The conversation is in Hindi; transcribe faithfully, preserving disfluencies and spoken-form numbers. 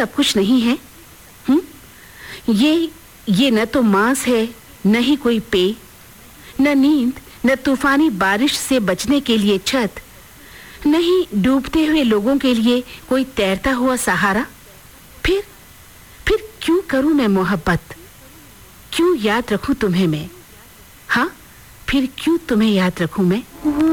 सब कुछ नहीं है? हम्म? ये ये न तो मांस है, न ही कोई पेय, न नींद, न तूफानी बारिश से बचने के लिए छत, न ही डूबते हुए लोगों के लिए कोई तैरता हुआ सहारा। फिर फिर क्यों करूं मैं मोहब्बत? क्यों याद रखूं तुम्हें मैं? हाँ, फिर क्यों तुम्हें याद रखूं मैं?